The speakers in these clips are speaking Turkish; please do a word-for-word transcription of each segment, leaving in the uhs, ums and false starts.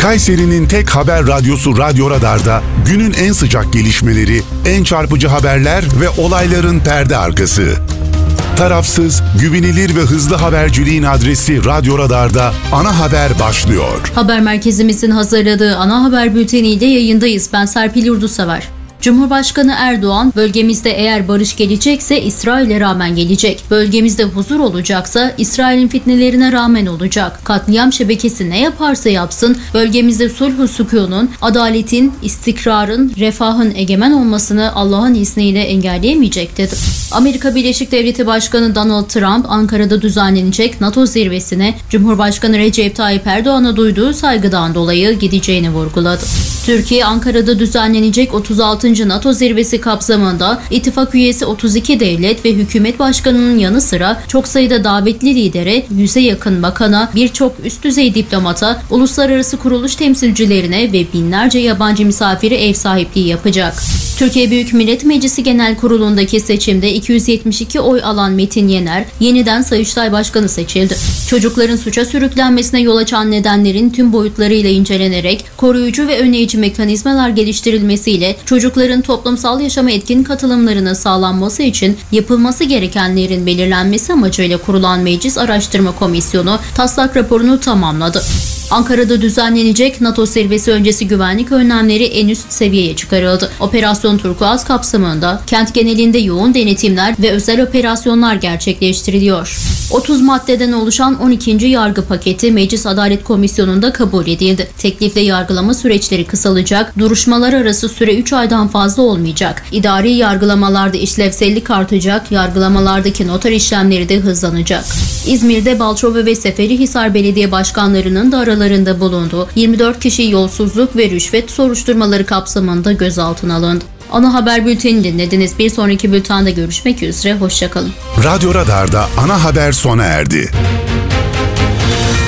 Kayseri'nin tek haber radyosu Radyo Radar'da günün en sıcak gelişmeleri, en çarpıcı haberler ve olayların perde arkası. Tarafsız, güvenilir ve hızlı haberciliğin adresi Radyo Radar'da ana haber başlıyor. Haber merkezimizin hazırladığı ana haber bülteniyle yayındayız. Ben Serpil Yurdusever. Cumhurbaşkanı Erdoğan, bölgemizde eğer barış gelecekse İsrail'e rağmen gelecek. Bölgemizde huzur olacaksa İsrail'in fitnelerine rağmen olacak. Katliam şebekesi ne yaparsa yapsın, bölgemizde sulh-u sükunun, adaletin, istikrarın, refahın egemen olmasını Allah'ın izniyle engelleyemeyecek dedi. Amerika Birleşik Devletleri Başkanı Donald Trump, Ankara'da düzenlenecek NATO zirvesine Cumhurbaşkanı Recep Tayyip Erdoğan'a duyduğu saygıdan dolayı gideceğini vurguladı. Türkiye, Ankara'da düzenlenecek otuz altıncı NATO zirvesi kapsamında ittifak üyesi otuz iki devlet ve hükümet başkanının yanı sıra çok sayıda davetli lidere, yüze yakın bakana, birçok üst düzey diplomata, uluslararası kuruluş temsilcilerine ve binlerce yabancı misafiri ev sahipliği yapacak. Türkiye Büyük Millet Meclisi Genel Kurulu'ndaki seçimde iki yüz yetmiş iki oy alan Metin Yener yeniden Sayıştay Başkanı seçildi. Çocukların suça sürüklenmesine yol açan nedenlerin tüm boyutlarıyla incelenerek koruyucu ve önleyici mekanizmalar geliştirilmesiyle çocukların toplumsal yaşama etkin katılımlarının sağlanması için yapılması gerekenlerin belirlenmesi amacıyla kurulan Meclis Araştırma Komisyonu taslak raporunu tamamladı. Ankara'da düzenlenecek NATO zirvesi öncesi güvenlik önlemleri en üst seviyeye çıkarıldı. Operasyon Turkuaz kapsamında kent genelinde yoğun denetimler ve özel operasyonlar gerçekleştiriliyor. otuz maddeden oluşan on ikinci yargı paketi Meclis Adalet Komisyonu'nda kabul edildi. Teklifle yargılama süreçleri kısalacak, duruşmalar arası süre üç aydan fazla olmayacak. İdari yargılamalarda işlevsellik artacak, yargılamalardaki noter işlemleri de hızlanacak. İzmir'de Balçova ve Seferihisar Belediye Başkanlarının da aralarında bulunduğu yirmi dört kişi yolsuzluk ve rüşvet soruşturmaları kapsamında gözaltına alındı. Ana haber bültenini dinlediniz. Bir sonraki bültende görüşmek üzere. Hoşçakalın. Radyo Radar'da ana haber sona erdi.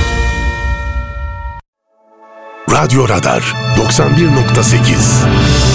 Radyo Radar doksan bir nokta sekiz